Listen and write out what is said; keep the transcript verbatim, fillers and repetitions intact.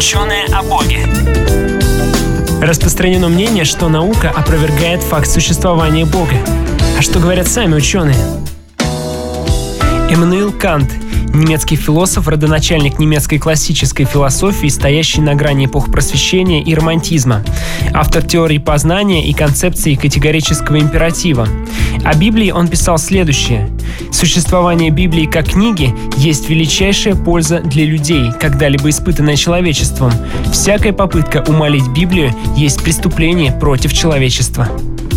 Ученые о Боге. Распространено мнение, что наука опровергает факт существования Бога. А что говорят сами ученые? Иммануил Кант, немецкий философ, родоначальник немецкой классической философии, стоящий на грани эпох просвещения и романтизма, автор теории познания и концепции категорического императива. О Библии он писал следующее: «Существование Библии как книги есть величайшая польза для людей, когда-либо испытанная человечеством. Всякая попытка умалить Библию есть преступление против человечества».